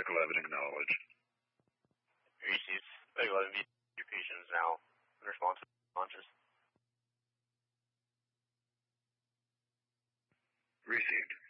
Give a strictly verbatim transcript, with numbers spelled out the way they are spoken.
Medical eleven acknowledged. Received. Medical eleven, your patient is now unresponsive, conscious. Received.